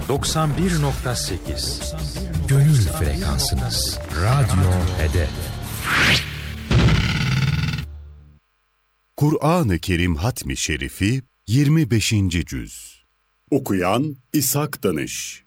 91.8 Gönül frekansınız. Radyo Hedef. Kur'an-ı Kerim Hatmi Şerifi 25. Cüz. Okuyan İshak Danış.